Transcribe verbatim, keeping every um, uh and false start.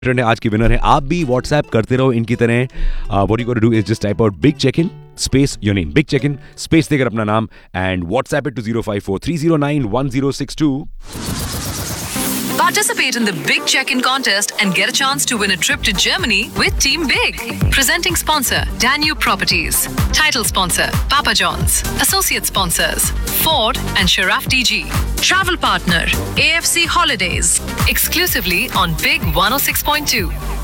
ने आज की विनर है। आप भी व्हाट्सएप करते रहो इनकी तरह। What you got to do is just type out big check in space your name, big check in space देकर अपना नाम and WhatsApp it to zero five four three zero nine one zero six to. Participate in the Big Check-in contest and get a chance to win a trip to Germany with Team Big. Presenting sponsor, Danube Properties. Title sponsor, Papa John's. Associate sponsors, Ford and Sharaf D G. Travel partner, A F C Holidays. Exclusively on Big one oh six point two.